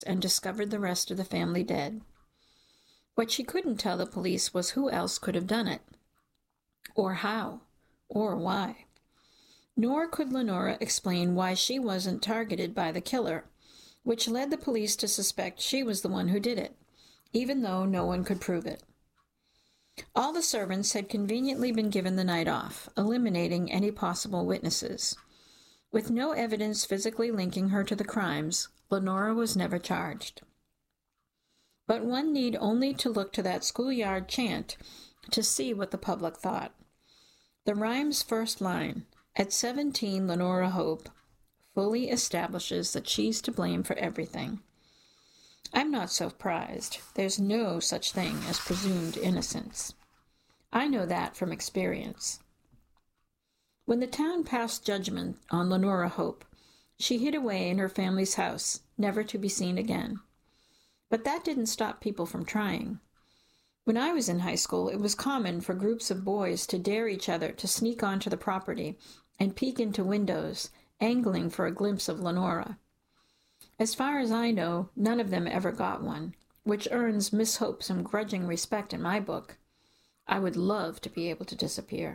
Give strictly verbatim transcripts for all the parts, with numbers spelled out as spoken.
and discovered the rest of the family dead. What she couldn't tell the police was who else could have done it, or how, or why. Nor could Lenora explain why she wasn't targeted by the killer, which led the police to suspect she was the one who did it, even though no one could prove it. All the servants had conveniently been given the night off, eliminating any possible witnesses. With no evidence physically linking her to the crimes, Lenora was never charged. But one need only to look to that schoolyard chant to see what the public thought. The rhyme's first line, "At seventeen, Lenora Hope," fully establishes that she's to blame for everything. I'm not surprised. There's no such thing as presumed innocence. I know that from experience. When the town passed judgment on Lenora Hope, she hid away in her family's house, never to be seen again. But that didn't stop people from trying. When I was in high school, it was common for groups of boys to dare each other to sneak onto the property and peek into windows, angling for a glimpse of Lenora. As far as I know, none of them ever got one, which earns Miss Hope some grudging respect in my book. I would love to be able to disappear.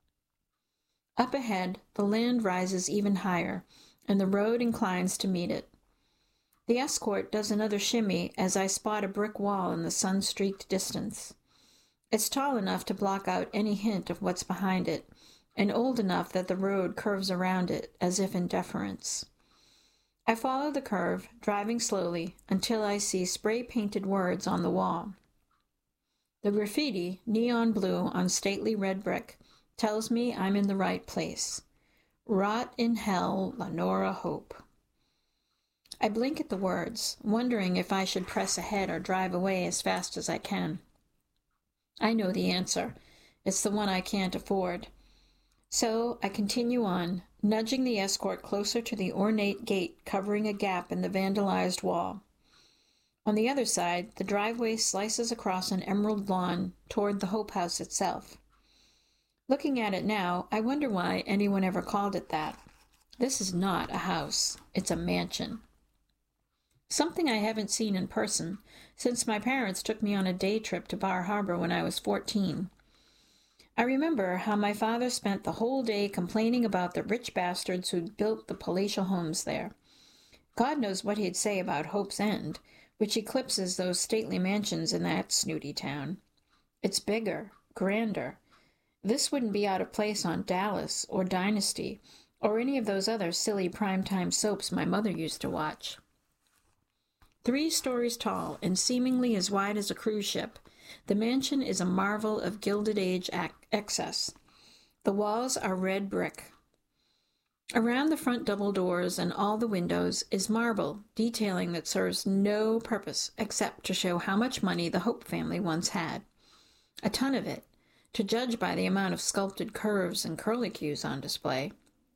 Up ahead, the land rises even higher, and the road inclines to meet it. The escort does another shimmy as I spot a brick wall in the sun-streaked distance. It's tall enough to block out any hint of what's behind it, and old enough that the road curves around it, as if in deference. I follow the curve, driving slowly, until I see spray-painted words on the wall. The graffiti, neon blue on stately red brick, tells me I'm in the right place. Rot in hell, Lenora Hope. I blink at the words, wondering if I should press ahead or drive away as fast as I can. I know the answer. It's the one I can't afford. So I continue on, nudging the escort closer to the ornate gate covering a gap in the vandalized wall. On the other side, the driveway slices across an emerald lawn toward the Hope House itself. Looking at it now, I wonder why anyone ever called it that. This is not a house. It's a mansion. Something I haven't seen in person since my parents took me on a day trip to Bar Harbor when I was fourteen. I remember how my father spent the whole day complaining about the rich bastards who'd built the palatial homes there. God knows what he'd say about Hope's End, which eclipses those stately mansions in that snooty town. It's bigger, grander. This wouldn't be out of place on Dallas or Dynasty or any of those other silly primetime soaps my mother used to watch. Three stories tall and seemingly as wide as a cruise ship, the mansion is a marvel of Gilded Age ac- excess. The walls are red brick. Around the front double doors and all the windows is marble, detailing that serves no purpose except to show how much money the Hope family once had. A ton of it, to judge by the amount of sculpted curves and curlicues on display.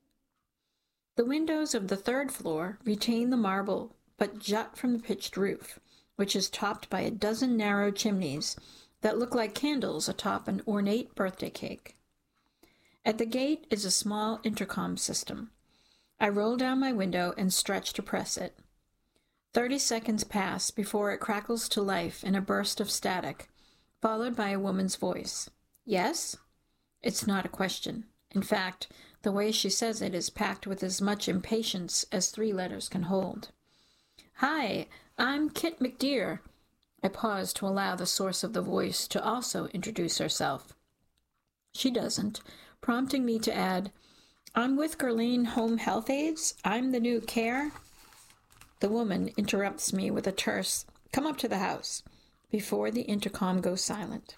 The windows of the third floor retain the marble, but jut from the pitched roof, which is topped by a dozen narrow chimneys that look like candles atop an ornate birthday cake. At the gate is a small intercom system. I roll down my window and stretch to press it. Thirty seconds pass before it crackles to life in a burst of static, followed by a woman's voice. Yes? It's not a question. In fact, the way she says it is packed with as much impatience as three letters can hold. Hi, I'm Kit McDeer. I pause to allow the source of the voice to also introduce herself. She doesn't, prompting me to add, I'm with Gurleen Home Health Aides. I'm the new care. The woman interrupts me with a terse, come up to the house, before the intercom goes silent.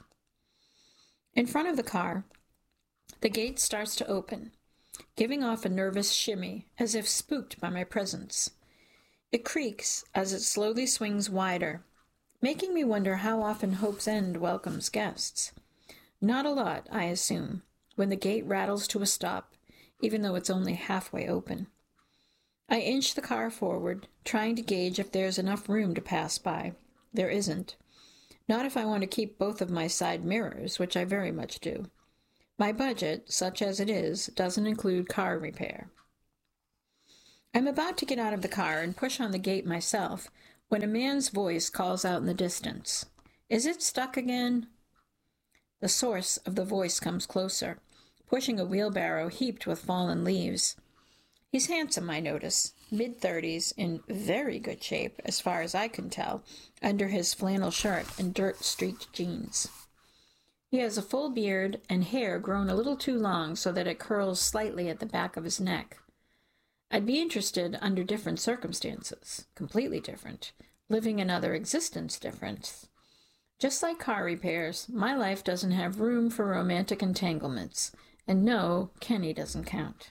In front of the car, the gate starts to open, giving off a nervous shimmy, as if spooked by my presence. It creaks as it slowly swings wider, making me wonder how often Hope's End welcomes guests. Not a lot, I assume, when the gate rattles to a stop, even though it's only halfway open. I inch the car forward, trying to gauge if there's enough room to pass by. There isn't. Not if I want to keep both of my side mirrors, which I very much do. My budget, such as it is, doesn't include car repair. I'm about to get out of the car and push on the gate myself when a man's voice calls out in the distance, "Is it stuck again?" The source of the voice comes closer, pushing a wheelbarrow heaped with fallen leaves. He's handsome, I notice, mid-thirties, in very good shape, as far as I can tell, under his flannel shirt and dirt-streaked jeans. He has a full beard and hair grown a little too long so that it curls slightly at the back of his neck. I'd be interested under different circumstances, completely different, living another existence different. Just like car repairs, my life doesn't have room for romantic entanglements, and no, Kenny doesn't count.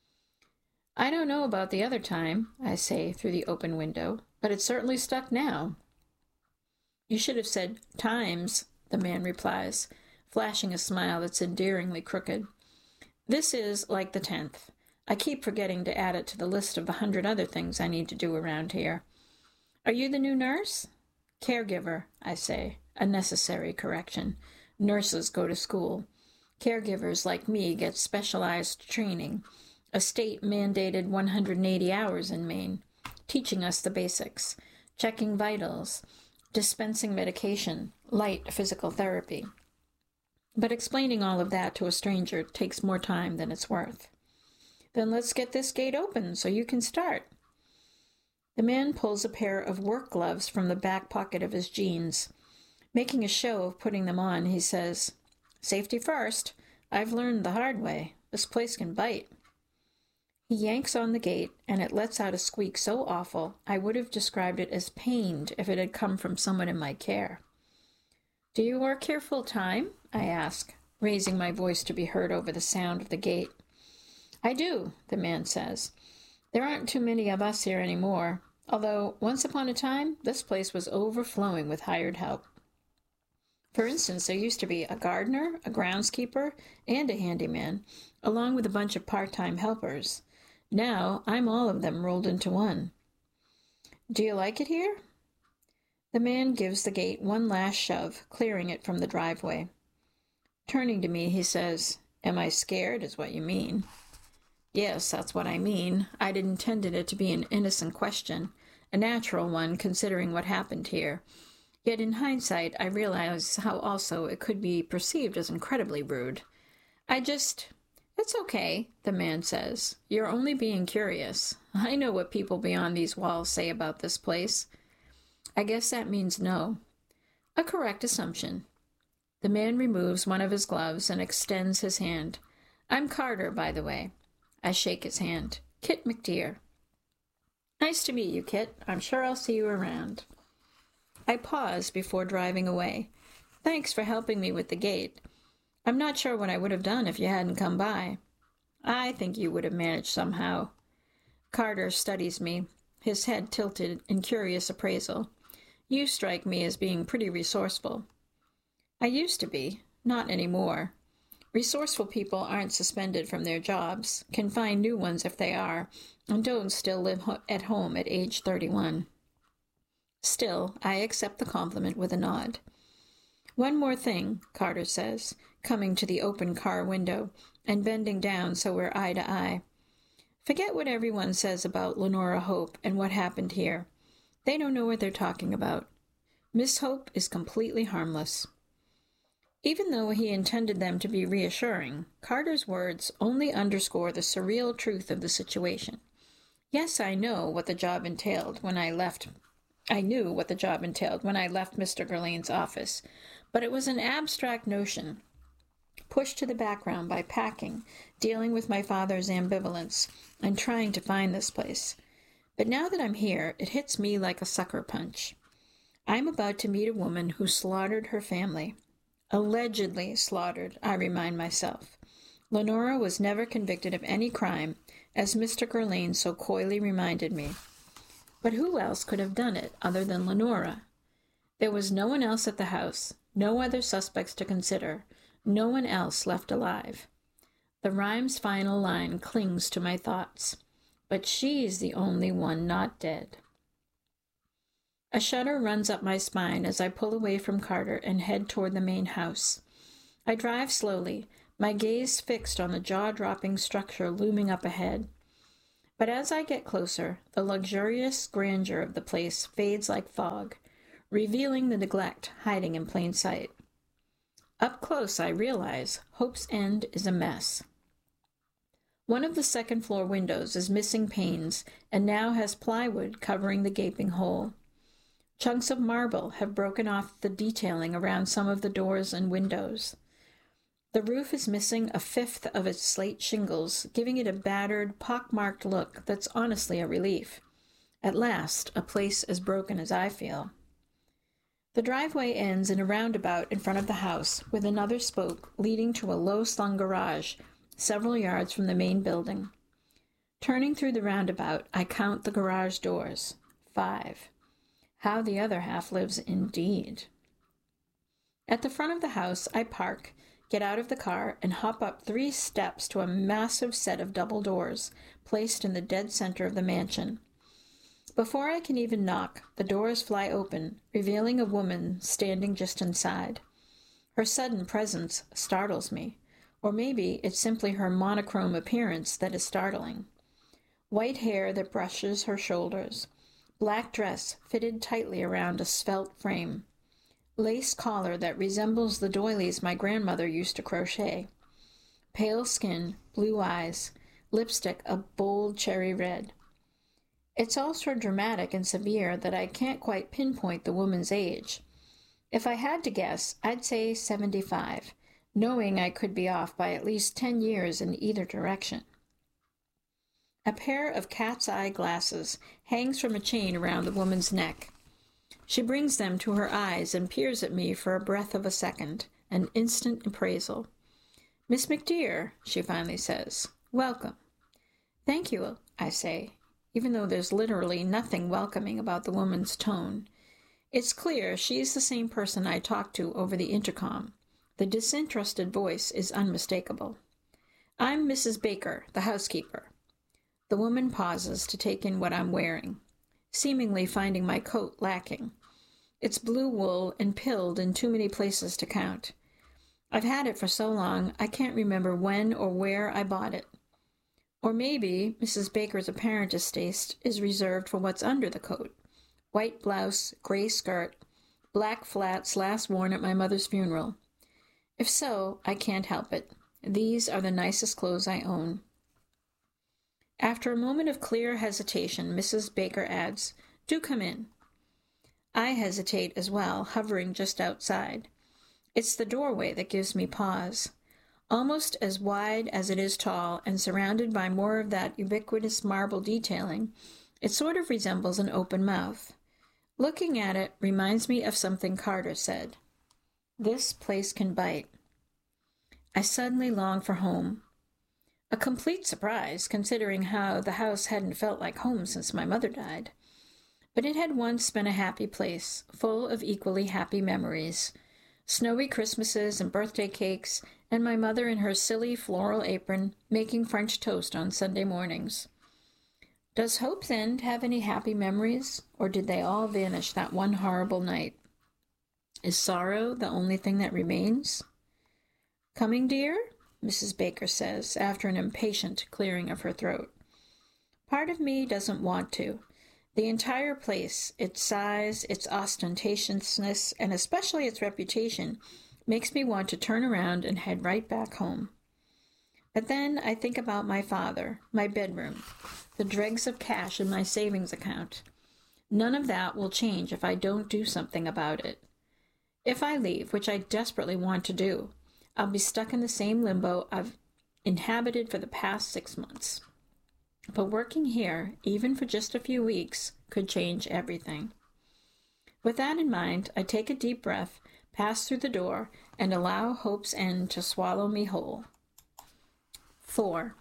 "I don't know about the other time," I say through the open window, "but it's certainly stuck now." "You should have said times," the man replies, flashing a smile that's endearingly crooked. "This is like the tenth. I keep forgetting to add it to the list of the hundred other things I need to do around here. Are you the new nurse?" "Caregiver," I say, a necessary correction. Nurses go to school. Caregivers like me get specialized training, a state-mandated one hundred eighty hours in Maine, teaching us the basics, checking vitals, dispensing medication, light physical therapy. But explaining all of that to a stranger takes more time than it's worth. "Then let's get this gate open so you can start." The man pulls a pair of work gloves from the back pocket of his jeans. Making a show of putting them on, he says, "Safety first. I've learned the hard way. This place can bite." He yanks on the gate, and it lets out a squeak so awful I would have described it as pained if it had come from someone in my care. "Do you work here full-time?" I ask, raising my voice to be heard over the sound of the gate. "I do," the man says. "There aren't too many of us here anymore, although once upon a time this place was overflowing with hired help. For instance, there used to be a gardener, a groundskeeper, and a handyman, along with a bunch of part-time helpers. Now I'm all of them rolled into one." "Do you like it here?" The man gives the gate one last shove, clearing it from the driveway. Turning to me, he says, "Am I scared, is what you mean." Yes, that's what I mean. I'd intended it to be an innocent question, a natural one considering what happened here. Yet in hindsight, I realize how also it could be perceived as incredibly rude. I just... "It's okay," the man says. "You're only being curious. I know what people beyond these walls say about this place." I guess that means no. A correct assumption. The man removes one of his gloves and extends his hand. "I'm Carter, by the way." I shake his hand. "Kit McDeer." "Nice to meet you, Kit. I'm sure I'll see you around." I pause before driving away. "Thanks for helping me with the gate. I'm not sure what I would have done if you hadn't come by." "I think you would have managed somehow." Carter studies me, his head tilted in curious appraisal. "You strike me as being pretty resourceful." "I used to be. Not anymore. Resourceful people aren't suspended from their jobs, can find new ones if they are, and don't still live ho- at home at age thirty-one. Still, I accept the compliment with a nod. "One more thing," Carter says, coming to the open car window and bending down so we're eye to eye. "Forget what everyone says about Lenora Hope and what happened here. They don't know what they're talking about. Miss Hope is completely harmless." Even though he intended them to be reassuring, Carter's words only underscore the surreal truth of the situation. Yes, I know what the job entailed when I left. I knew what the job entailed when I left Mister Gurlane's office, but it was an abstract notion, pushed to the background by packing, dealing with my father's ambivalence, and trying to find this place. But now that I'm here, it hits me like a sucker punch. I'm about to meet a woman who slaughtered her family. Allegedly slaughtered, I remind myself. Lenora was never convicted of any crime, as Mister Gurlane so coyly reminded me. But who else could have done it other than Lenora? There was no one else at the house, no other suspects to consider, no one else left alive. The rhyme's final line clings to my thoughts. But she's the only one not dead. A shudder runs up my spine as I pull away from Carter and head toward the main house. I drive slowly, my gaze fixed on the jaw-dropping structure looming up ahead. But as I get closer, the luxurious grandeur of the place fades like fog, revealing the neglect hiding in plain sight. Up close, I realize Hope's End is a mess. One of the second-floor windows is missing panes and now has plywood covering the gaping hole. Chunks of marble have broken off the detailing around some of the doors and windows. The roof is missing a fifth of its slate shingles, giving it a battered, pock-marked look that's honestly a relief. At last, a place as broken as I feel. The driveway ends in a roundabout in front of the house, with another spoke leading to a low-slung garage several yards from the main building. Turning through the roundabout, I count the garage doors. Five. How the other half lives indeed. At the front of the house, I park, get out of the car, and hop up three steps to a massive set of double doors placed in the dead center of the mansion. Before I can even knock, the doors fly open, revealing a woman standing just inside. Her sudden presence startles me, or maybe it's simply her monochrome appearance that is startling. White hair that brushes her shoulders, black dress fitted tightly around a svelte frame, lace collar that resembles the doilies my grandmother used to crochet, pale skin, blue eyes, lipstick a bold cherry red. It's all so dramatic and severe that I can't quite pinpoint the woman's age. If I had to guess, I'd say seventy-five, knowing I could be off by at least ten years in either direction. A pair of cat's eye glasses hangs from a chain around the woman's neck. She brings them to her eyes and peers at me for a breath of a second, an instant appraisal. "Miss McDear," she finally says, "welcome." "Thank you," I say, even though there's literally nothing welcoming about the woman's tone. It's clear she's the same person I talked to over the intercom. The disinterested voice is unmistakable. "I'm Missus Baker, the housekeeper." The woman pauses to take in what I'm wearing, seemingly finding my coat lacking. It's blue wool and pilled in too many places to count. I've had it for so long I can't remember when or where I bought it. Or maybe Missus Baker's apparent distaste is reserved for what's under the coat. White blouse, gray skirt, black flats last worn at my mother's funeral. If so, I can't help it. These are the nicest clothes I own. After a moment of clear hesitation, Missus Baker adds, "Do come in." I hesitate as well, hovering just outside. It's the doorway that gives me pause. Almost as wide as it is tall and surrounded by more of that ubiquitous marble detailing, it sort of resembles an open mouth. Looking at it reminds me of something Carter said. "This place can bite." I suddenly long for home. A complete surprise, considering how the house hadn't felt like home since my mother died. But it had once been a happy place, full of equally happy memories. Snowy Christmases and birthday cakes, and my mother in her silly floral apron making French toast on Sunday mornings. Does Hope's End have any happy memories, or did they all vanish that one horrible night? Is sorrow the only thing that remains? "Coming, dear?" Missus Baker says, after an impatient clearing of her throat. Part of me doesn't want to. The entire place, its size, its ostentatiousness, and especially its reputation, makes me want to turn around and head right back home. But then I think about my father, my bedroom, the dregs of cash in my savings account. None of that will change if I don't do something about it. If I leave, which I desperately want to do, I'll be stuck in the same limbo I've inhabited for the past six months. But working here, even for just a few weeks, could change everything. With that in mind, I take a deep breath, pass through the door, and allow Hope's End to swallow me whole. Four.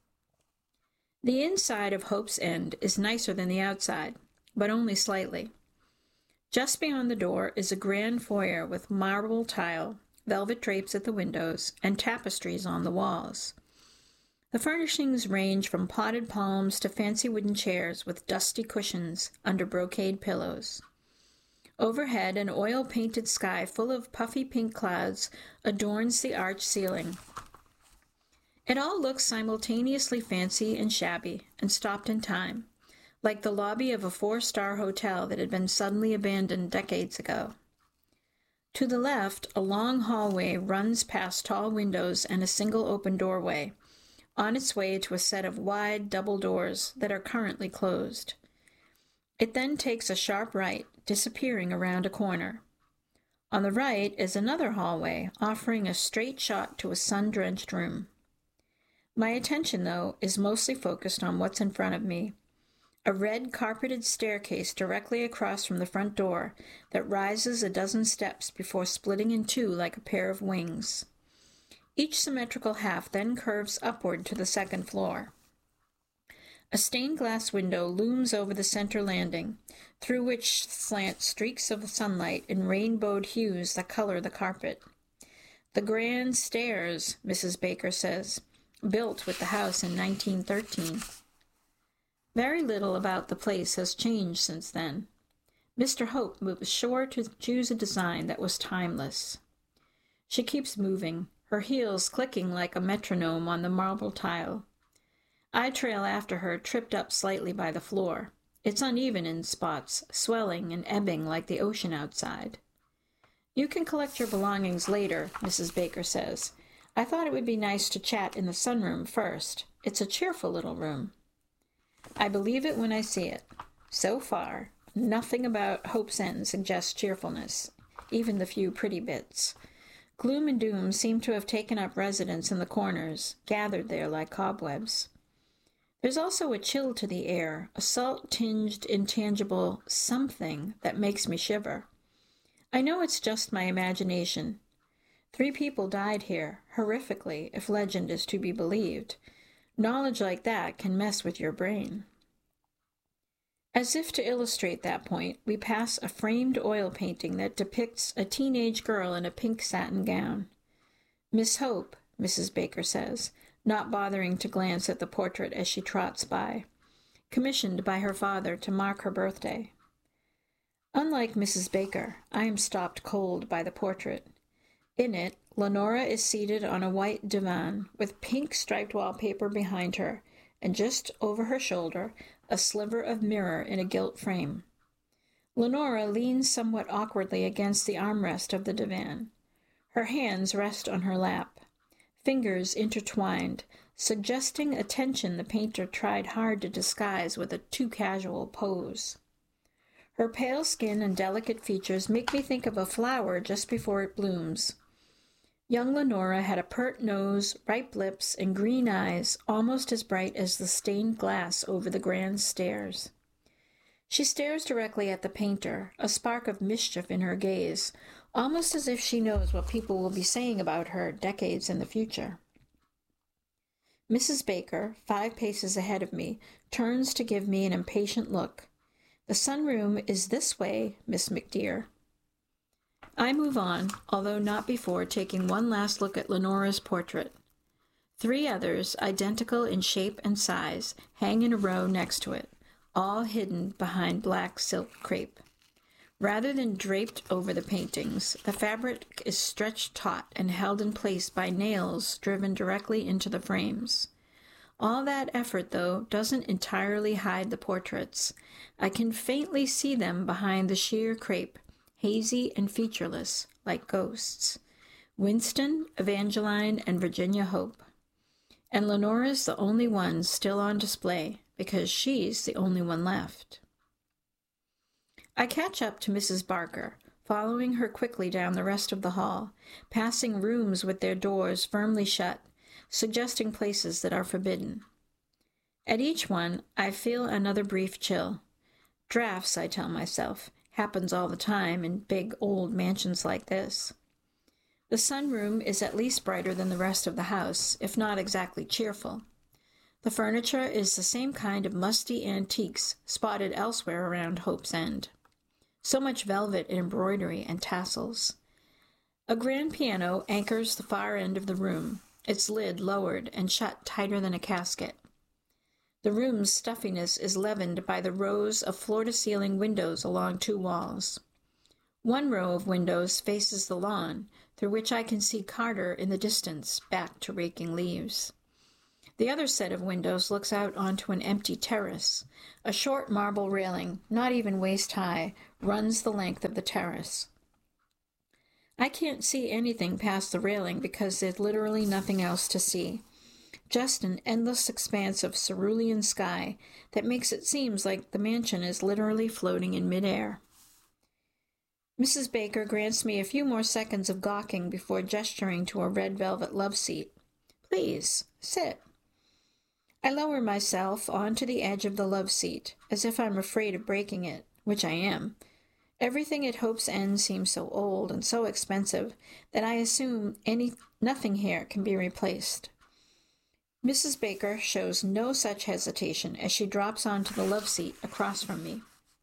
The inside of Hope's End is nicer than the outside, but only slightly. Just beyond the door is a grand foyer with marble tile, velvet drapes at the windows, and tapestries on the walls. The furnishings range from potted palms to fancy wooden chairs with dusty cushions under brocade pillows. Overhead, an oil-painted sky full of puffy pink clouds adorns the arched ceiling. It all looks simultaneously fancy and shabby, and stopped in time, like the lobby of a four-star hotel that had been suddenly abandoned decades ago. To the left, a long hallway runs past tall windows and a single open doorway, on its way to a set of wide double doors that are currently closed. It then takes a sharp right, disappearing around a corner. On the right is another hallway, offering a straight shot to a sun-drenched room. My attention, though, is mostly focused on what's in front of me, a red carpeted staircase directly across from the front door that rises a dozen steps before splitting in two like a pair of wings. Each symmetrical half then curves upward to the second floor. A stained glass window looms over the center landing, through which slant streaks of sunlight in rainbowed hues that color the carpet. The grand stairs, Missus Baker says, built with the house in nineteen thirteen. Very little about the place has changed since then. Mister Hope was sure to choose a design that was timeless. She keeps moving, her heels clicking like a metronome on the marble tile. I trail after her, tripped up slightly by the floor. It's uneven in spots, swelling and ebbing like the ocean outside. You can collect your belongings later, Missus Baker says. I thought it would be nice to chat in the sunroom first. It's a cheerful little room. I believe it when I see it. So far, nothing about Hope's End suggests cheerfulness, even the few pretty bits. Gloom and doom seem to have taken up residence in the corners, gathered there like cobwebs. There's also a chill to the air, a salt-tinged, intangible something that makes me shiver. I know it's just my imagination. Three people died here, horrifically, if legend is to be believed. Knowledge like that can mess with your brain. As if to illustrate that point, we pass a framed oil painting that depicts a teenage girl in a pink satin gown. Miss Hope, Missus Baker says, not bothering to glance at the portrait as she trots by, commissioned by her father to mark her birthday. Unlike Missus Baker, I am stopped cold by the portrait. In it, Lenora is seated on a white divan with pink striped wallpaper behind her, and just over her shoulder, a sliver of mirror in a gilt frame. Lenora leans somewhat awkwardly against the armrest of the divan. Her hands rest on her lap, fingers intertwined, suggesting a tension the painter tried hard to disguise with a too-casual pose. Her pale skin and delicate features make me think of a flower just before it blooms. Young Lenora had a pert nose, ripe lips, and green eyes almost as bright as the stained glass over the grand stairs. She stares directly at the painter, a spark of mischief in her gaze, almost as if she knows what people will be saying about her decades in the future. Missus Baker, five paces ahead of me, turns to give me an impatient look. The sunroom is this way, Miss McDear. I move on, although not before taking one last look at Lenora's portrait. Three others, identical in shape and size, hang in a row next to it, all hidden behind black silk crepe. Rather than draped over the paintings, the fabric is stretched taut and held in place by nails driven directly into the frames. All that effort, though, doesn't entirely hide the portraits. I can faintly see them behind the sheer crepe, hazy and featureless, like ghosts. Winston, Evangeline, and Virginia Hope. And Lenora's the only one still on display, because she's the only one left. I catch up to Missus Barker, following her quickly down the rest of the hall, passing rooms with their doors firmly shut, suggesting places that are forbidden. At each one, I feel another brief chill. Drafts, I tell myself, happens all the time in big old mansions like this. The sunroom is at least brighter than the rest of the house, if not exactly cheerful. The furniture is the same kind of musty antiques spotted elsewhere around Hope's End. So much velvet and embroidery and tassels. A grand piano anchors the far end of the room, its lid lowered and shut tighter than a casket. The room's stuffiness is leavened by the rows of floor-to-ceiling windows along two walls. One row of windows faces the lawn, through which I can see Carter in the distance, back to raking leaves. The other set of windows looks out onto an empty terrace. A short marble railing, not even waist high, runs the length of the terrace. I can't see anything past the railing because there's literally nothing else to see. Just an endless expanse of cerulean sky that makes it seem like the mansion is literally floating in midair. Missus Baker grants me a few more seconds of gawking before gesturing to a red velvet love seat. Please, sit. I lower myself onto the edge of the love seat, as if I'm afraid of breaking it, which I am. Everything at Hope's End seems so old and so expensive that I assume any nothing here can be replaced. Missus Baker shows no such hesitation as she drops onto the love seat across from me.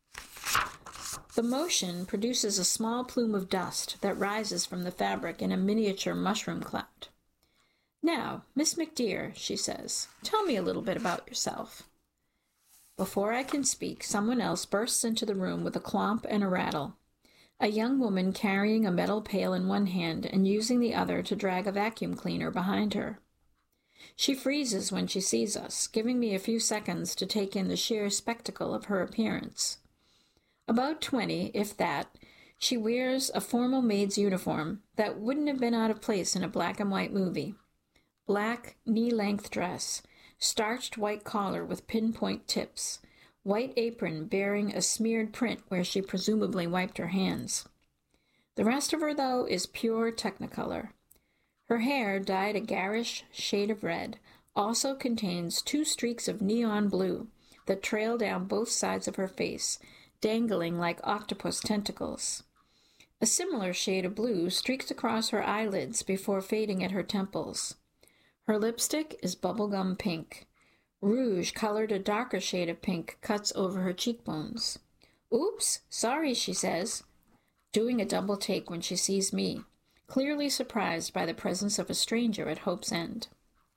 The motion produces a small plume of dust that rises from the fabric in a miniature mushroom cloud. Now, Miss McDear, she says, tell me a little bit about yourself. Before I can speak, someone else bursts into the room with a clomp and a rattle. A young woman carrying a metal pail in one hand and using the other to drag a vacuum cleaner behind her. She freezes when she sees us, giving me a few seconds to take in the sheer spectacle of her appearance. About twenty, if that, she wears a formal maid's uniform that wouldn't have been out of place in a black and white movie. Black, knee-length dress, starched white collar with pinpoint tips, white apron bearing a smeared print where she presumably wiped her hands. The rest of her, though, is pure technicolor. Her hair, dyed a garish shade of red, also contains two streaks of neon blue that trail down both sides of her face, dangling like octopus tentacles. A similar shade of blue streaks across her eyelids before fading at her temples. Her lipstick is bubblegum pink. Rouge, colored a darker shade of pink, cuts over her cheekbones. Oops, sorry, she says, doing a double take when she sees me, clearly surprised by the presence of a stranger at Hope's End.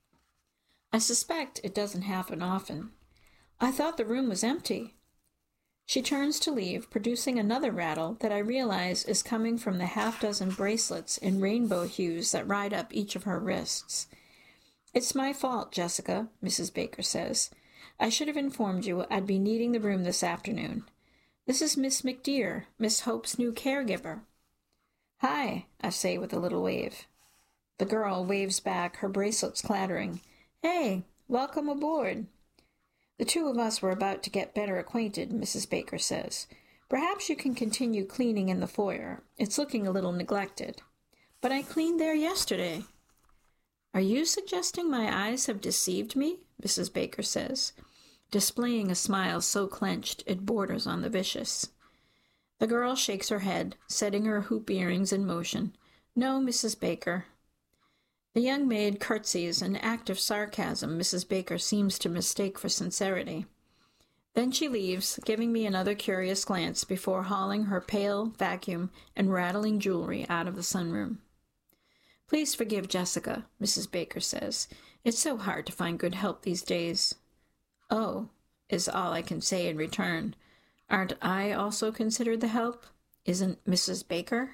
I suspect it doesn't happen often. I thought the room was empty. She turns to leave, producing another rattle that I realize is coming from the half-dozen bracelets in rainbow hues that ride up each of her wrists. It's my fault, Jessica, Missus Baker says. I should have informed you I'd be needing the room this afternoon. This is Miss McDear, Miss Hope's new caregiver. Hi, I say with a little wave. The girl waves back, her bracelets clattering. Hey, welcome aboard. The two of us were about to get better acquainted, Missus Baker says. Perhaps you can continue cleaning in the foyer. It's looking a little neglected. But I cleaned there yesterday. Are you suggesting my eyes have deceived me? Missus Baker says, displaying a smile so clenched it borders on the vicious. The girl shakes her head, setting her hoop earrings in motion. No, Missus Baker. The young maid curtsies, an act of sarcasm Missus Baker seems to mistake for sincerity. Then she leaves, giving me another curious glance before hauling her pail, vacuum, and rattling jewelry out of the sunroom. Please forgive Jessica, Missus Baker says. It's so hard to find good help these days. Oh, is all I can say in return. Aren't I also considered the help? Isn't Missus Baker?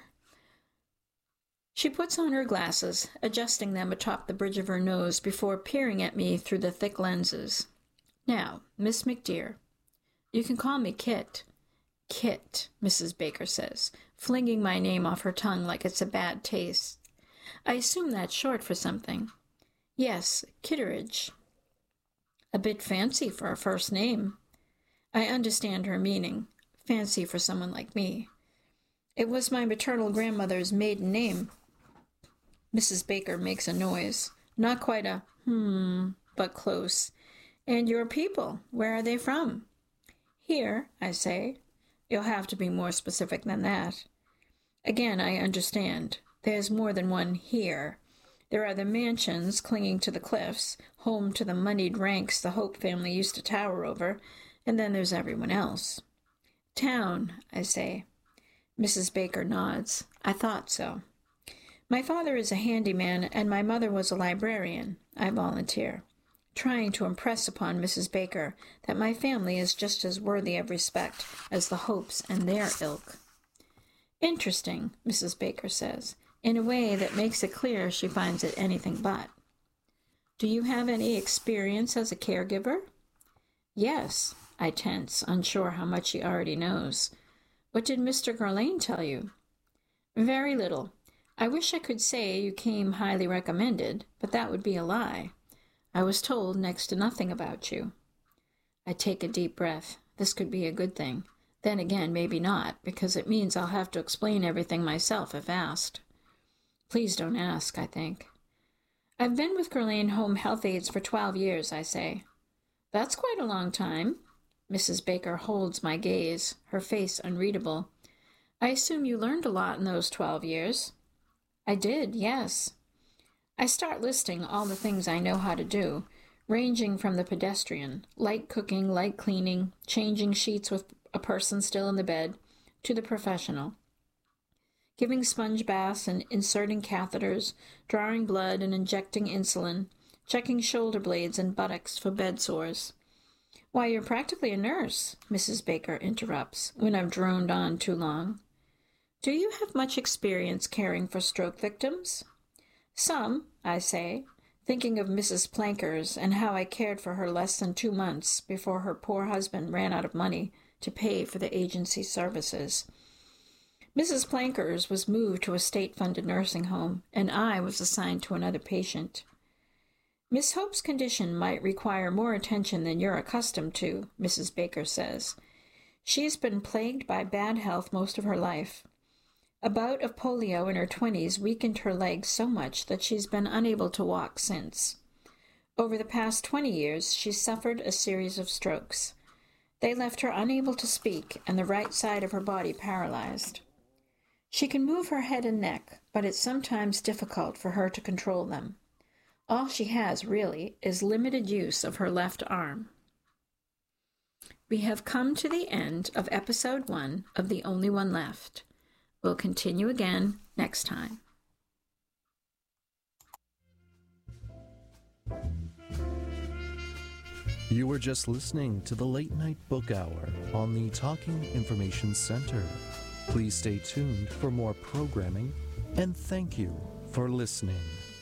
She puts on her glasses, adjusting them atop the bridge of her nose before peering at me through the thick lenses. Now, Miss McDear, you can call me Kit. Kit, Missus Baker says, flinging my name off her tongue like it's a bad taste. I assume that's short for something. Yes, Kitteridge. A bit fancy for a first name. I understand her meaning. Fancy for someone like me. It was my maternal grandmother's maiden name. Missus Baker makes a noise. Not quite a hmm, but close. And your people, where are they from? Here, I say. You'll have to be more specific than that. Again, I understand. There's more than one here. There are the mansions clinging to the cliffs, home to the moneyed ranks the Hope family used to tower over, and then there's everyone else. Town, I say. Missus Baker nods. I thought so. My father is a handyman, and my mother was a librarian, I volunteer, trying to impress upon Missus Baker that my family is just as worthy of respect as the Hopes and their ilk. Interesting, Missus Baker says, in a way that makes it clear she finds it anything but. Do you have any experience as a caregiver? Yes, I tense, unsure how much he already knows. What did Mister Guerlain tell you? Very little. I wish I could say you came highly recommended, but that would be a lie. I was told next to nothing about you. I take a deep breath. This could be a good thing. Then again, maybe not, because it means I'll have to explain everything myself if asked. Please don't ask, I think. I've been with Guerlain Home Health Aides for twelve years, I say. That's quite a long time. Missus Baker holds my gaze, her face unreadable. I assume you learned a lot in those twelve years. I did, yes. I start listing all the things I know how to do, ranging from the pedestrian, light cooking, light cleaning, changing sheets with a person still in the bed, to the professional. Giving sponge baths and inserting catheters, drawing blood and injecting insulin, checking shoulder blades and buttocks for bed sores. Why, you're practically a nurse, Missus Baker interrupts, when I've droned on too long. Do you have much experience caring for stroke victims? Some, I say, thinking of Missus Plankers and how I cared for her less than two months before her poor husband ran out of money to pay for the agency's services. Missus Plankers was moved to a state-funded nursing home, and I was assigned to another patient. Miss Hope's condition might require more attention than you're accustomed to, Missus Baker says. She's been plagued by bad health most of her life. A bout of polio in her twenties weakened her legs so much that she's been unable to walk since. Over the past twenty years, she's suffered a series of strokes. They left her unable to speak and the right side of her body paralyzed. She can move her head and neck, but it's sometimes difficult for her to control them. All she has, really, is limited use of her left arm. We have come to the end of episode one of The Only One Left. We'll continue again next time. You were just listening to the Late Night Book Hour on the Talking Information Center. Please stay tuned for more programming, and thank you for listening.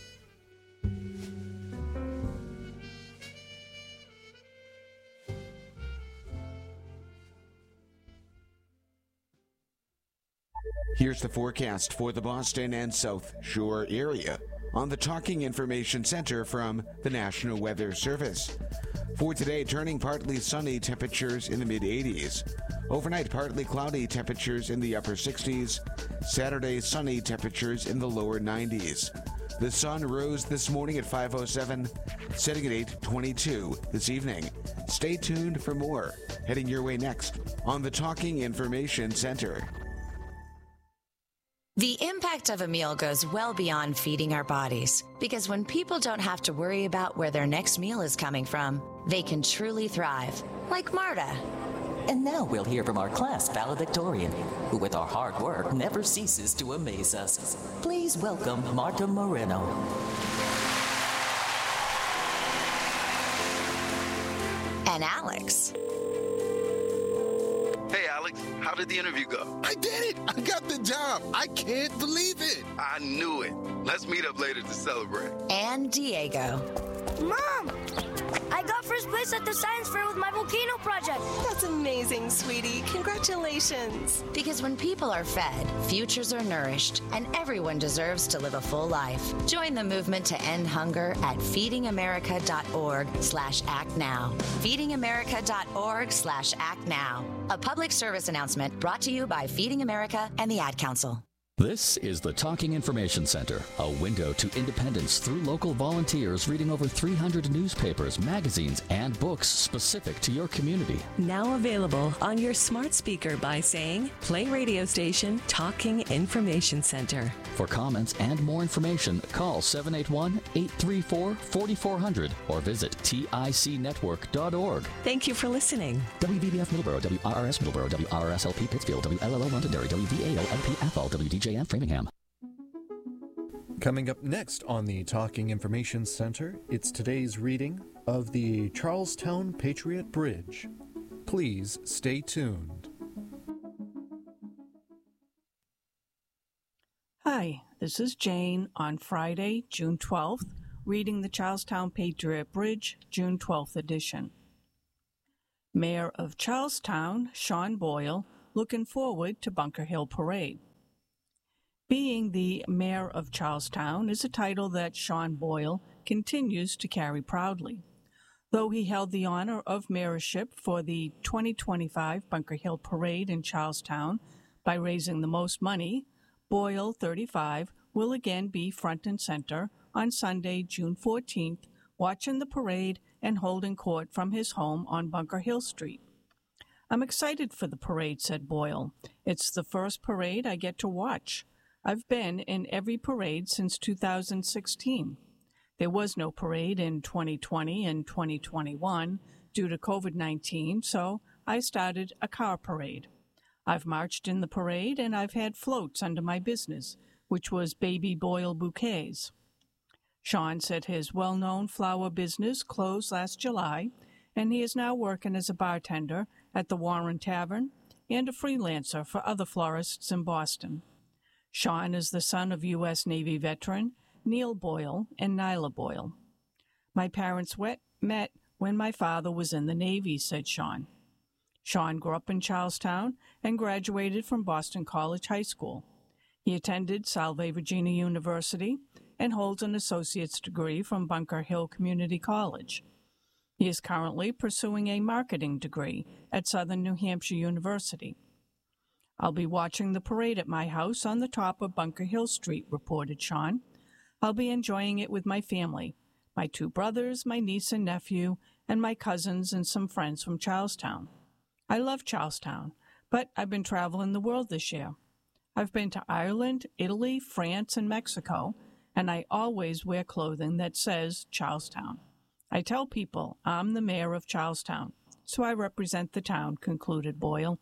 Here's the forecast for the Boston and South Shore area on the Talking Information Center from the National Weather Service. For today, turning partly sunny, temperatures in the mid-eighties. Overnight, partly cloudy, temperatures in the upper sixties. Saturday, sunny, temperatures in the lower nineties. The sun rose this morning at five oh seven, setting at eight twenty-two this evening. Stay tuned for more. Heading your way next on the Talking Information Center. The impact of a meal goes well beyond feeding our bodies, because when people don't have to worry about where their next meal is coming from, they can truly thrive, like Marta. And now we'll hear from our class valedictorian, who with our hard work never ceases to amaze us. Please welcome Marta Moreno. And Alex. Hey, Alex, how did the interview go? I did it! I got the job! I can't believe it! I knew it. Let's meet up later to celebrate. And Diego. Mom! I got first place at the science fair with my volcano project. That's amazing, sweetie. Congratulations. Because when people are fed, futures are nourished, and everyone deserves to live a full life. Join the movement to end hunger at feedingamerica.org slash act now. feedingamerica.org slash act now. A public service announcement brought to you by Feeding America and the Ad Council. This is the Talking Information Center, a window to independence through local volunteers reading over three hundred newspapers, magazines, and books specific to your community. Now available on your smart speaker by saying, play radio station Talking Information Center. For comments and more information, call seven eight one, eight three four, four four zero zero or visit tic network dot org. Thank you for listening. W B B F Middleborough, W R R S Middleborough, W R R S L P Pittsfield, W L L O Londonderry, W V A O L P Athol, W D J M Framingham. Coming up next on the Talking Information Center, it's today's reading of the Charlestown Patriot Bridge. Please stay tuned. Hi, this is Jane on Friday, June twelfth, reading the Charlestown Patriot Bridge, June twelfth edition. Mayor of Charlestown, Sean Boyle, looking forward to Bunker Hill Parade. Being the Mayor of Charlestown is a title that Sean Boyle continues to carry proudly. Though he held the honor of mayorship for the twenty twenty-five Bunker Hill Parade in Charlestown by raising the most money, Boyle, thirty-five, will again be front and center on Sunday, June fourteenth, watching the parade and holding court from his home on Bunker Hill Street. "I'm excited for the parade," said Boyle. "It's the first parade I get to watch. I've been in every parade since two thousand sixteen. There was no parade in twenty twenty and twenty twenty-one due to COVID nineteen, so I started a car parade. I've marched in the parade, and I've had floats under my business, which was Baby Boyle Bouquets." Sean said his well-known flower business closed last July, and he is now working as a bartender at the Warren Tavern and a freelancer for other florists in Boston. Sean is the son of U S Navy veteran Neil Boyle and Nyla Boyle. "My parents wet, met when my father was in the Navy," said Sean. Sean grew up in Charlestown and graduated from Boston College High School. He attended Salve Regina University and holds an associate's degree from Bunker Hill Community College. He is currently pursuing a marketing degree at Southern New Hampshire University. "I'll be watching the parade at my house on the top of Bunker Hill Street," reported Sean. "I'll be enjoying it with my family, my two brothers, my niece and nephew, and my cousins and some friends from Charlestown. I love Charlestown, but I've been traveling the world this year. I've been to Ireland, Italy, France, and Mexico, and I always wear clothing that says Charlestown. I tell people I'm the mayor of Charlestown, so I represent the town," concluded Boyle.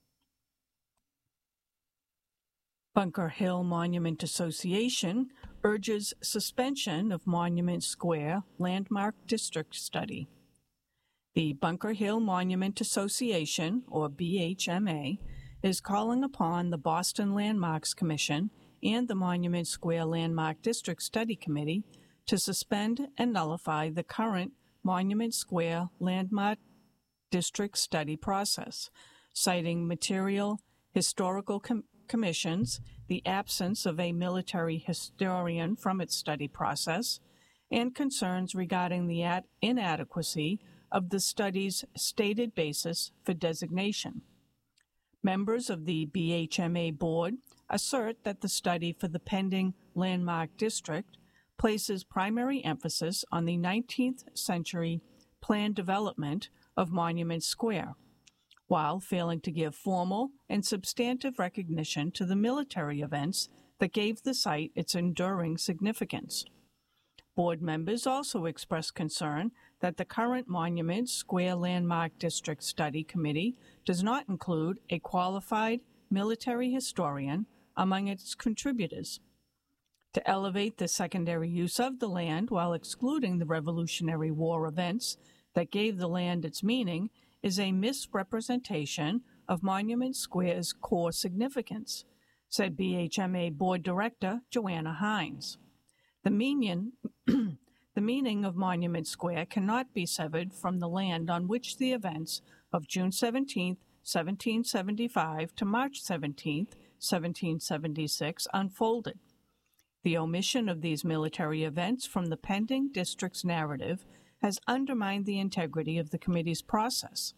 Bunker Hill Monument Association urges suspension of Monument Square Landmark District Study. The Bunker Hill Monument Association, or B H M A, is calling upon the Boston Landmarks Commission and the Monument Square Landmark District Study Committee to suspend and nullify the current Monument Square Landmark District Study process, citing material historical com- commissions, the absence of a military historian from its study process, and concerns regarding the ad- inadequacy of the study's stated basis for designation. Members of the B H M A board assert that the study for the pending Landmark District places primary emphasis on the nineteenth century planned development of Monument Square, while failing to give formal and substantive recognition to the military events that gave the site its enduring significance. Board members also expressed concern that the current Monument Square Landmark District Study Committee does not include a qualified military historian among its contributors. To elevate the secondary use of the land while excluding the Revolutionary War events that gave the land its meaning is a misrepresentation of Monument Square's core significance, said B H M A Board Director Joanna Hines. The meaning, the meaning of Monument Square cannot be severed from the land on which the events of June seventeenth, seventeen seventy-five to March seventeenth, seventeen seventy-six unfolded. The omission of these military events from the pending district's narrative has undermined the integrity of the committee's process.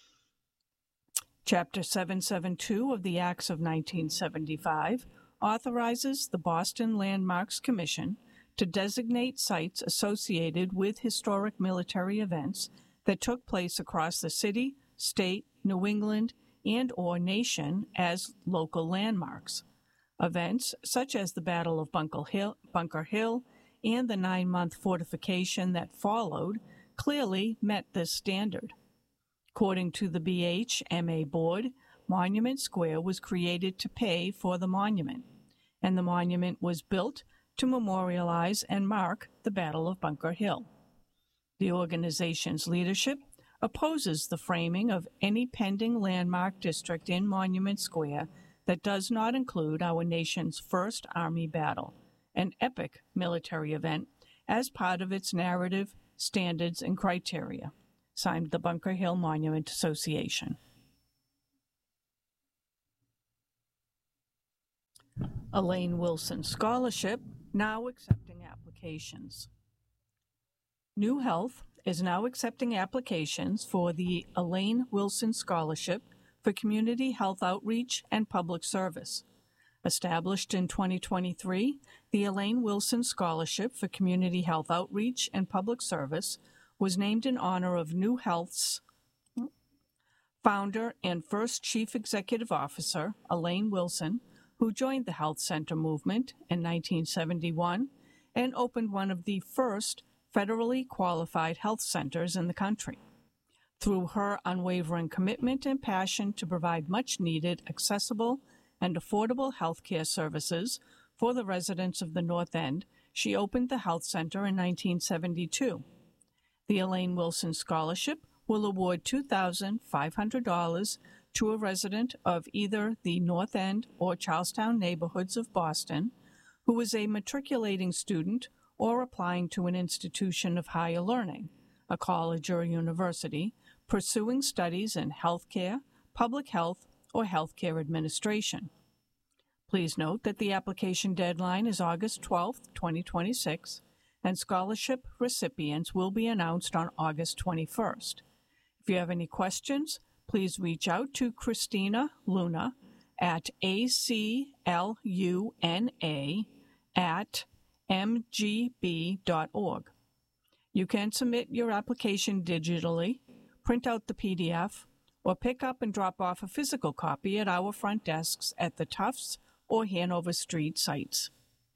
Chapter seven seventy-two of the Acts of nineteen seventy-five authorizes the Boston Landmarks Commission to designate sites associated with historic military events that took place across the city, state, New England, and or nation as local landmarks. Events such as the Battle of Bunker Hill, Bunker Hill and the nine-month fortification that followed clearly met this standard. According to the B H M A board, Monument Square was created to pay for the monument, and the monument was built to memorialize and mark the Battle of Bunker Hill. The organization's leadership opposes the framing of any pending landmark district in Monument Square that does not include our nation's first Army battle, an epic military event as part of its narrative, standards, and criteria. Signed, the Bunker Hill Monument Association. Elaine Wilson Scholarship, now accepting applications. New Health is now accepting applications for the Elaine Wilson Scholarship for Community Health Outreach and Public Service. Established in twenty twenty-three, the Elaine Wilson Scholarship for Community Health Outreach and Public Service was named in honor of New Health's founder and first Chief Executive Officer, Elaine Wilson, who joined the Health Center movement in nineteen seventy-one and opened one of the first federally qualified health centers in the country. Through her unwavering commitment and passion to provide much-needed, accessible, and affordable health care services for the residents of the North End, she opened the Health Center in nineteen seventy-two. The Elaine Wilson Scholarship will award two thousand five hundred dollars to a resident of either the North End or Charlestown neighborhoods of Boston who is a matriculating student or applying to an institution of higher learning, a college or a university, pursuing studies in healthcare, public health, or healthcare administration. Please note that the application deadline is August twelfth, twenty twenty-six, and scholarship recipients will be announced on August twenty-first. If you have any questions, please reach out to Christina Luna at A C L U N A at m g b dot org. You can submit your application digitally, print out the P D F, or pick up and drop off a physical copy at our front desks at the Tufts or Hanover Street sites.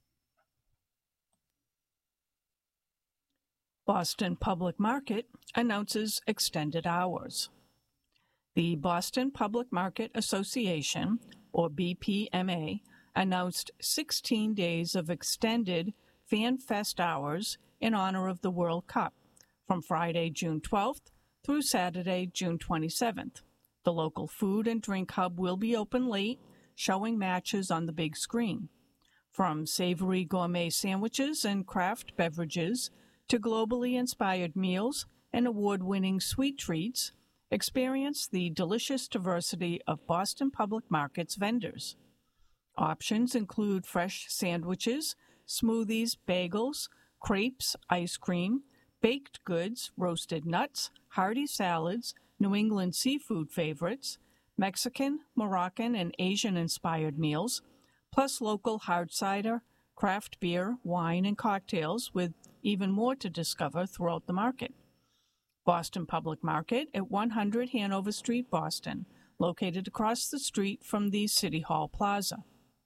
Boston Public Market announces extended hours. The Boston Public Market Association, or B P M A, announced sixteen days of extended Fan Fest hours in honor of the World Cup, from Friday, June twelfth through Saturday, June twenty-seventh. The local food and drink hub will be open late, showing matches on the big screen. From savory gourmet sandwiches and craft beverages to globally inspired meals and award-winning sweet treats, experience the delicious diversity of Boston Public Market's vendors. Options include fresh sandwiches, smoothies, bagels, crepes, ice cream, baked goods, roasted nuts, hearty salads, New England seafood favorites, Mexican, Moroccan, and Asian-inspired meals, plus local hard cider, craft beer, wine, and cocktails, with even more to discover throughout the market. Boston Public Market at one hundred Hanover Street, Boston, located across the street from the City Hall Plaza.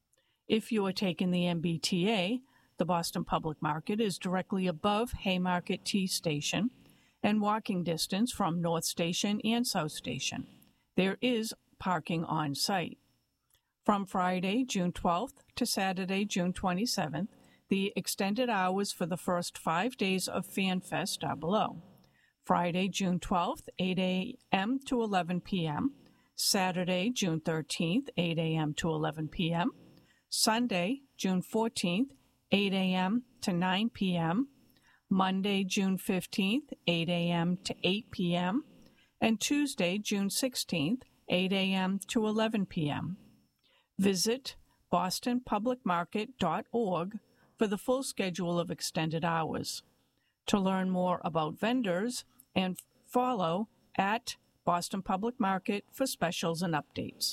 If you are taking the M B T A, the Boston Public Market is directly above Haymarket T Station and walking distance from North Station and South Station. There is parking on site. From Friday, June twelfth to Saturday, June twenty-seventh, the extended hours for the first five days of FanFest are below. Friday, June twelfth, eight a.m. to eleven p.m. Saturday, June thirteenth, eight a.m. to eleven p.m. Sunday, June fourteenth, eight a.m. to nine p.m. Monday, June fifteenth, eight a.m. to eight p.m. and Tuesday, June sixteenth, eight a.m. to eleven p.m. Visit boston public market dot org for the full schedule of extended hours. To learn more about vendors, and follow at Boston Public Market for specials and updates.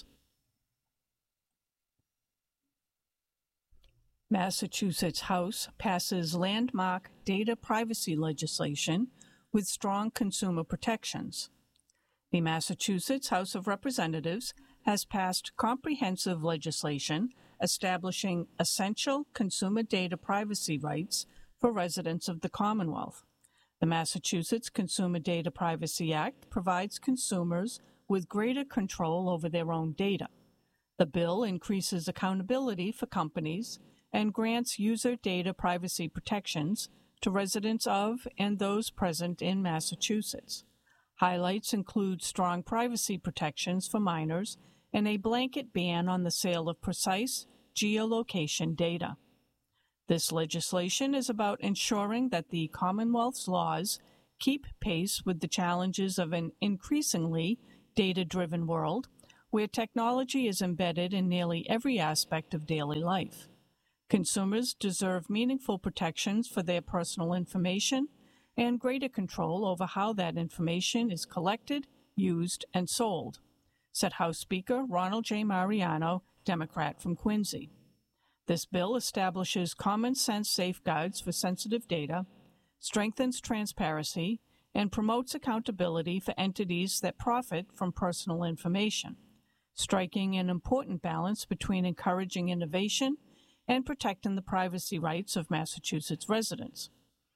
Massachusetts House passes landmark data privacy legislation with strong consumer protections. The Massachusetts House of Representatives has passed comprehensive legislation establishing essential consumer data privacy rights for residents of the Commonwealth. The Massachusetts Consumer Data Privacy Act provides consumers with greater control over their own data. The bill increases accountability for companies and grants user data privacy protections to residents of and those present in Massachusetts. Highlights include strong privacy protections for minors and a blanket ban on the sale of precise geolocation data. This legislation is about ensuring that the Commonwealth's laws keep pace with the challenges of an increasingly data-driven world where technology is embedded in nearly every aspect of daily life. Consumers deserve meaningful protections for their personal information and greater control over how that information is collected, used, and sold, said House Speaker Ronald J. Mariano, Democrat from Quincy. This bill establishes common-sense safeguards for sensitive data, strengthens transparency, and promotes accountability for entities that profit from personal information, striking an important balance between encouraging innovation and protecting the privacy rights of Massachusetts residents.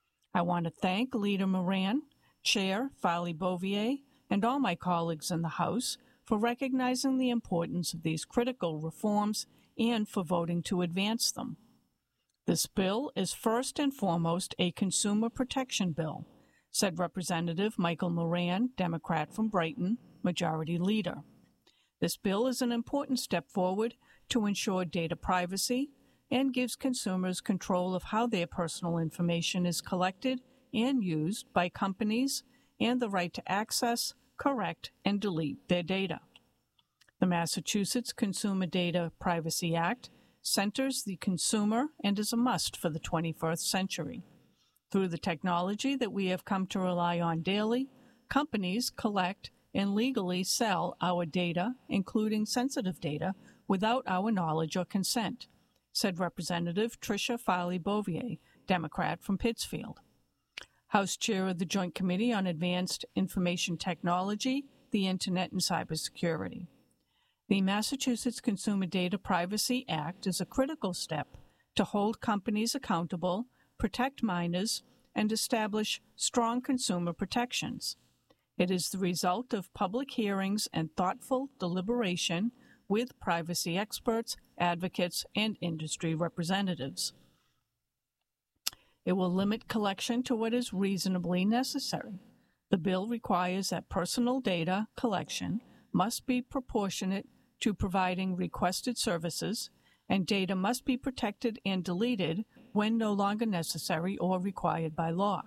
I want to thank Leader Moran, Chair Farley Bouvier, and all my colleagues in the House for recognizing the importance of these critical reforms and for voting to advance them. This bill is first and foremost a consumer protection bill, said Representative Michael Moran, Democrat from Brighton, Majority Leader. This bill is an important step forward to ensure data privacy and gives consumers control of how their personal information is collected and used by companies and the right to access, correct, and delete their data. The Massachusetts Consumer Data Privacy Act centers the consumer and is a must for the twenty-first century. Through the technology that we have come to rely on daily, companies collect and legally sell our data, including sensitive data, without our knowledge or consent, said Representative Tricia Farley Bouvier, Democrat from Pittsfield. House Chair of the Joint Committee on Advanced Information Technology, the Internet, and Cybersecurity. The Massachusetts Consumer Data Privacy Act is a critical step to hold companies accountable, protect minors, and establish strong consumer protections. It is the result of public hearings and thoughtful deliberation with privacy experts, advocates, and industry representatives. It will limit collection to what is reasonably necessary. The bill requires that personal data collection must be proportionate to providing requested services, and data must be protected and deleted when no longer necessary or required by law.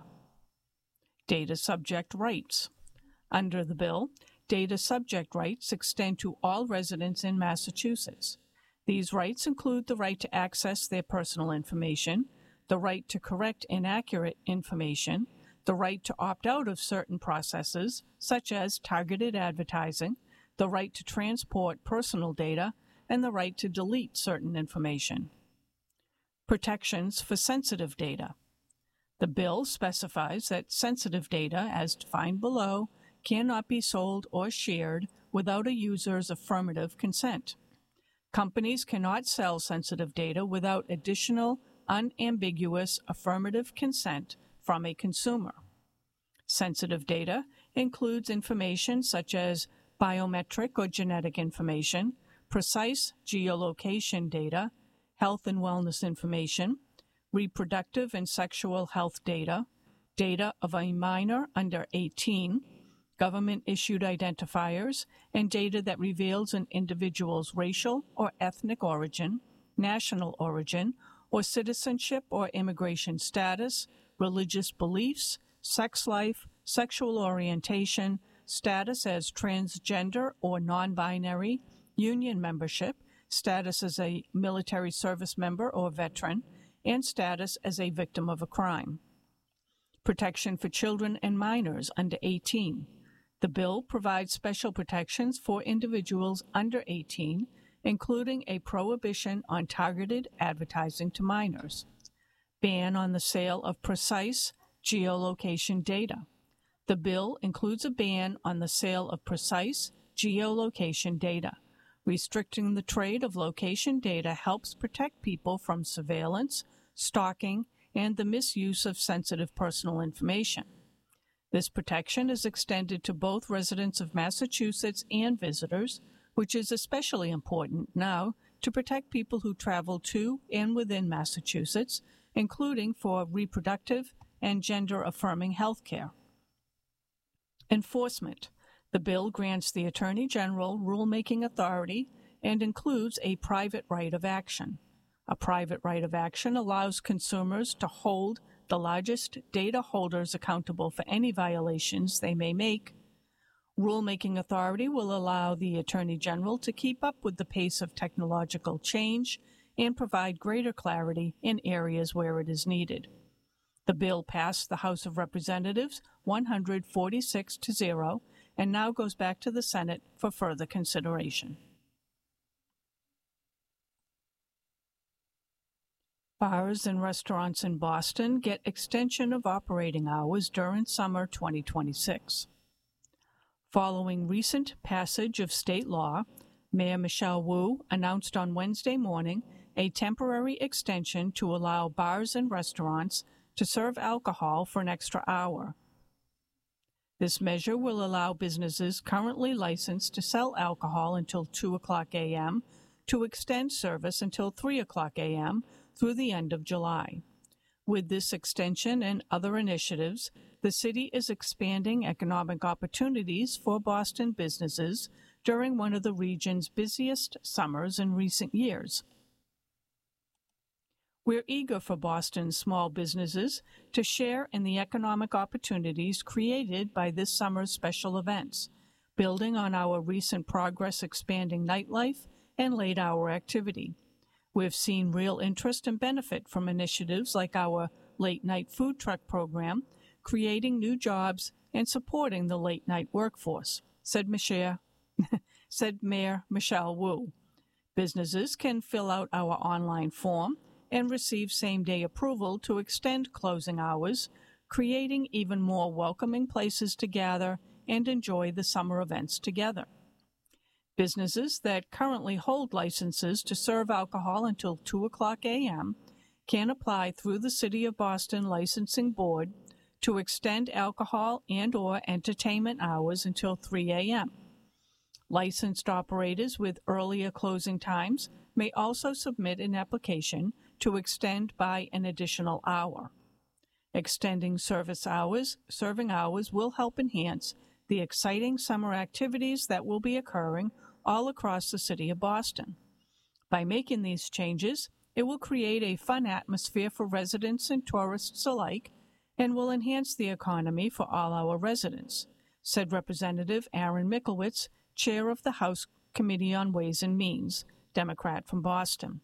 Data subject rights. Under the bill, data subject rights extend to all residents in Massachusetts. These rights include the right to access their personal information, the right to correct inaccurate information, the right to opt out of certain processes, such as targeted advertising, the right to transport personal data, and the right to delete certain information. Protections for sensitive data. The bill specifies that sensitive data, as defined below, cannot be sold or shared without a user's affirmative consent. Companies cannot sell sensitive data without additional, unambiguous affirmative consent from a consumer. Sensitive data includes information such as biometric or genetic information, precise geolocation data, health and wellness information, reproductive and sexual health data, data of a minor under eighteen, government-issued identifiers, and data that reveals an individual's racial or ethnic origin, national origin, or citizenship or immigration status, religious beliefs, sex life, sexual orientation, status as transgender or non-binary, union membership, status as a military service member or veteran, and status as a victim of a crime. Protection for children and minors under eighteen. The bill provides special protections for individuals under eighteen, including a prohibition on targeted advertising to minors, ban on the sale of precise geolocation data. The bill includes a ban on the sale of precise geolocation data. Restricting the trade of location data helps protect people from surveillance, stalking, and the misuse of sensitive personal information. This protection is extended to both residents of Massachusetts and visitors, which is especially important now to protect people who travel to and within Massachusetts, including for reproductive and gender-affirming health care. Enforcement. The bill grants the Attorney General rulemaking authority and includes a private right of action. A private right of action allows consumers to hold the largest data holders accountable for any violations they may make. Rulemaking authority will allow the Attorney General to keep up with the pace of technological change and provide greater clarity in areas where it is needed. The bill passed the House of Representatives one hundred forty-six to zero and now goes back to the Senate for further consideration. Bars and restaurants in Boston get extension of operating hours during summer twenty twenty-six. Following recent passage of state law, Mayor Michelle Wu announced on Wednesday morning a temporary extension to allow bars and restaurants to serve alcohol for an extra hour. This measure will allow businesses currently licensed to sell alcohol until two o'clock a m to extend service until three o'clock a m through the end of July. With this extension and other initiatives, the city is expanding economic opportunities for Boston businesses during one of the region's busiest summers in recent years. We're eager for Boston's small businesses to share in the economic opportunities created by this summer's special events, building on our recent progress expanding nightlife and late-hour activity. We've seen real interest and benefit from initiatives like our late-night food truck program, creating new jobs and supporting the late-night workforce, said, Michelle, said Mayor Michelle Wu. Businesses can fill out our online form and receive same-day approval to extend closing hours, creating even more welcoming places to gather and enjoy the summer events together. Businesses that currently hold licenses to serve alcohol until two o'clock a m can apply through the City of Boston Licensing Board to extend alcohol and or entertainment hours until three a m Licensed operators with earlier closing times may also submit an application to extend by an additional hour. Extending service hours, serving hours will help enhance the exciting summer activities that will be occurring all across the city of Boston. By making these changes, it will create a fun atmosphere for residents and tourists alike and will enhance the economy for all our residents, said Representative Aaron Micklewitz, chair of the House Committee on Ways and Means, Democrat from Boston.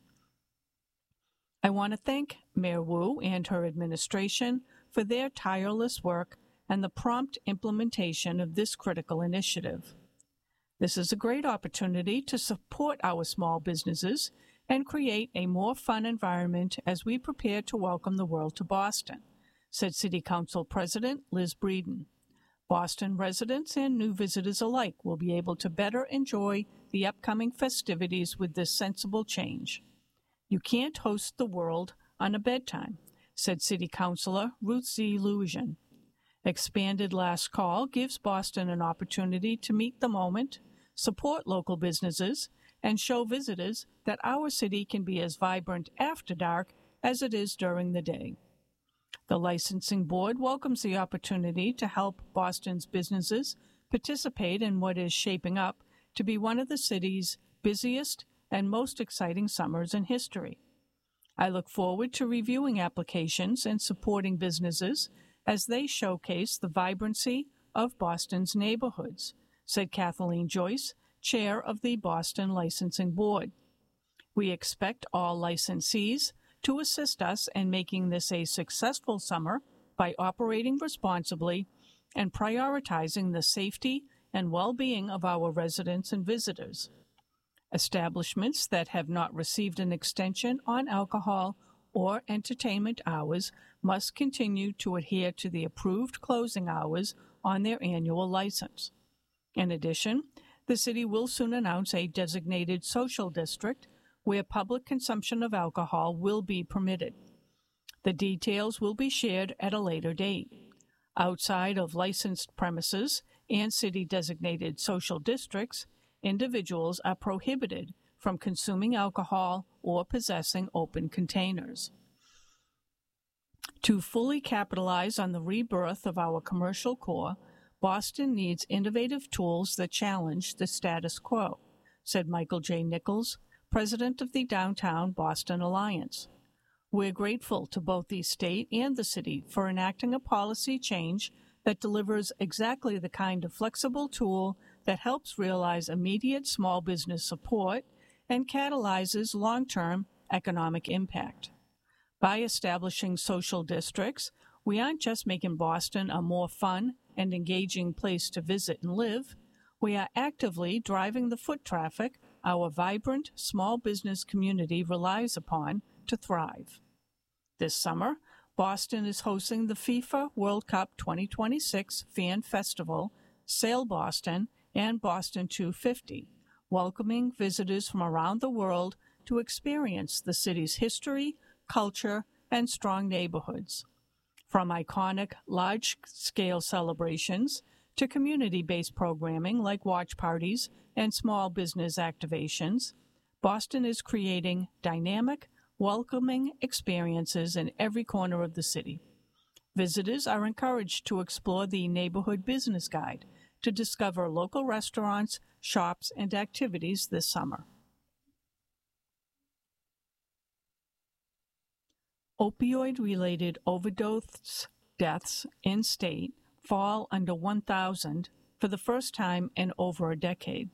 I want to thank Mayor Wu and her administration for their tireless work and the prompt implementation of this critical initiative. This is a great opportunity to support our small businesses and create a more fun environment as we prepare to welcome the world to Boston, said City Council President Liz Breeden. Boston residents and new visitors alike will be able to better enjoy the upcoming festivities with this sensible change. You can't host the world on a bedtime, said City Councilor Ruth Z. Lujan. Expanded Last Call gives Boston an opportunity to meet the moment, support local businesses, and show visitors that our city can be as vibrant after dark as it is during the day. The licensing board welcomes the opportunity to help Boston's businesses participate in what is shaping up to be one of the city's busiest and most exciting summers in history. I look forward to reviewing applications and supporting businesses as they showcase the vibrancy of Boston's neighborhoods, said Kathleen Joyce, chair of the Boston Licensing Board. We expect all licensees to assist us in making this a successful summer by operating responsibly and prioritizing the safety and well-being of our residents and visitors. Establishments that have not received an extension on alcohol or entertainment hours must continue to adhere to the approved closing hours on their annual license. In addition, the city will soon announce a designated social district where public consumption of alcohol will be permitted. The details will be shared at a later date. Outside of licensed premises and city-designated social districts, individuals are prohibited from consuming alcohol or possessing open containers. To fully capitalize on the rebirth of our commercial core, Boston needs innovative tools that challenge the status quo, said Michael J. Nichols, president of the Downtown Boston Alliance. We're grateful to both the state and the city for enacting a policy change that delivers exactly the kind of flexible tool that helps realize immediate small business support and catalyzes long-term economic impact. By establishing social districts, we aren't just making Boston a more fun and engaging place to visit and live, we are actively driving the foot traffic our vibrant small business community relies upon to thrive. This summer, Boston is hosting the FIFA World Cup twenty twenty-six Fan Festival, Sail Boston, and Boston two fifty, welcoming visitors from around the world to experience the city's history, culture, and strong neighborhoods. From iconic, large-scale celebrations to community-based programming like watch parties and small business activations, Boston is creating dynamic, welcoming experiences in every corner of the city. Visitors are encouraged to explore the Neighborhood Business Guide to discover local restaurants, shops, and activities this summer. Opioid-related overdose deaths in state fall under one thousand for the first time in over a decade.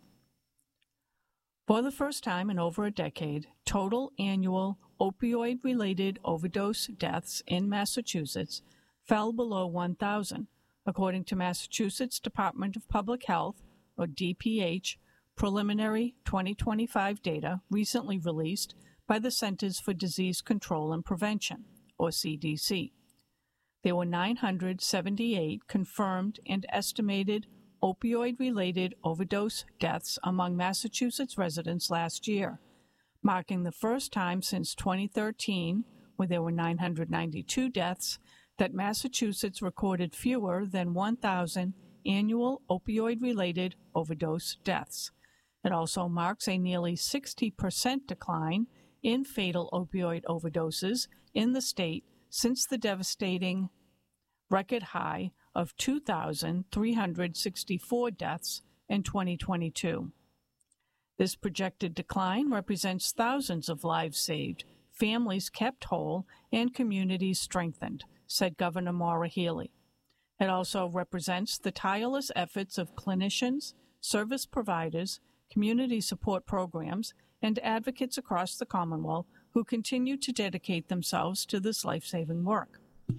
For the first time in over a decade, total annual opioid-related overdose deaths in Massachusetts fell below one thousand, according to Massachusetts Department of Public Health, or D P H, preliminary twenty twenty-five data recently released by the Centers for Disease Control and Prevention, or C D C. There were nine hundred seventy-eight confirmed and estimated opioid-related overdose deaths among Massachusetts residents last year, marking the first time since twenty thirteen, when there were nine hundred ninety-two deaths, that Massachusetts recorded fewer than one thousand annual opioid-related overdose deaths. It also marks a nearly sixty percent decline in fatal opioid overdoses in the state since the devastating record high of two thousand three hundred sixty-four deaths in twenty twenty-two. This projected decline represents thousands of lives saved, families kept whole, and communities strengthened, said Governor Maura Healey. It also represents the tireless efforts of clinicians, service providers, community support programs, and advocates across the Commonwealth who continue to dedicate themselves to this life-saving work.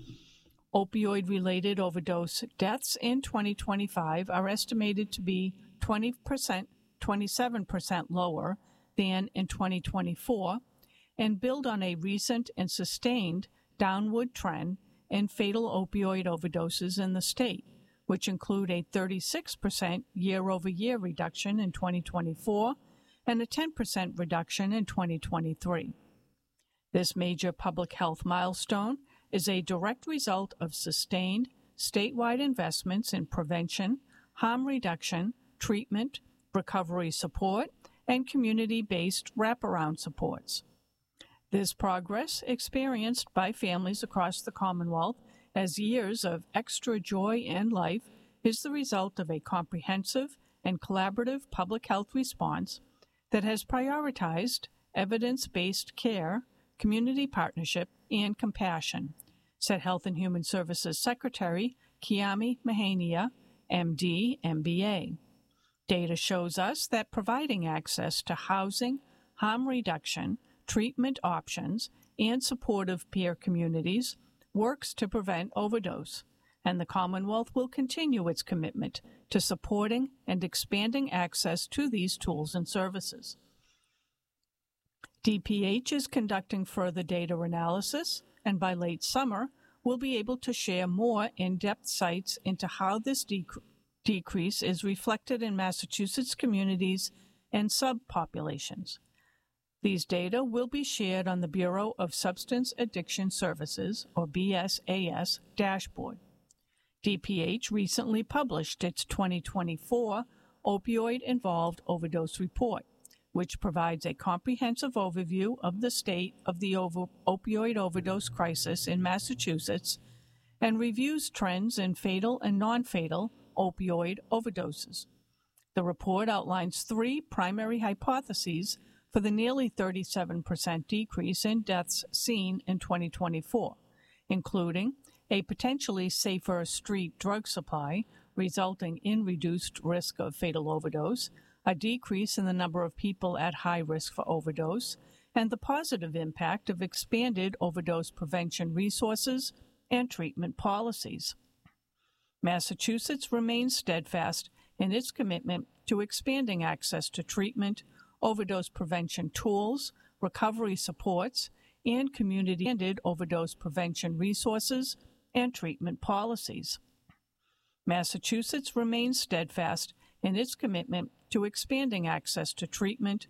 Opioid-related overdose deaths in twenty twenty-five are estimated to be twenty percent, twenty-seven percent lower than in twenty twenty-four and build on a recent and sustained downward trend in fatal opioid overdoses in the state, which include a thirty-six percent year-over-year reduction in twenty twenty-four and a ten percent reduction in twenty twenty-three. This major public health milestone is a direct result of sustained statewide investments in prevention, harm reduction, treatment, recovery support, and community-based wraparound supports. This progress, experienced by families across the Commonwealth as years of extra joy and life, is the result of a comprehensive and collaborative public health response that has prioritized evidence-based care, community partnership, and compassion, said Health and Human Services Secretary Kiami Mahania, M D, M B A. Data shows us that providing access to housing, harm reduction, treatment options, and supportive peer communities works to prevent overdose, and the Commonwealth will continue its commitment to supporting and expanding access to these tools and services. D P H is conducting further data analysis, and by late summer, we'll be able to share more in-depth sights into how this dec- decrease is reflected in Massachusetts communities and subpopulations. These data will be shared on the Bureau of Substance Addiction Services, or B S A S, dashboard. D P H recently published its twenty twenty-four Opioid-Involved Overdose Report, which provides a comprehensive overview of the state of the over- opioid overdose crisis in Massachusetts and reviews trends in fatal and non-fatal opioid overdoses. The report outlines three primary hypotheses for the nearly thirty-seven percent decrease in deaths seen in twenty twenty-four, including a potentially safer street drug supply, resulting in reduced risk of fatal overdose, a decrease in the number of people at high risk for overdose, and the positive impact of expanded overdose prevention resources and treatment policies. Massachusetts remains steadfast in its commitment to expanding access to treatment, overdose prevention tools, recovery supports, and community-ended overdose prevention resources and treatment policies. Massachusetts remains steadfast in its commitment to expanding access to treatment,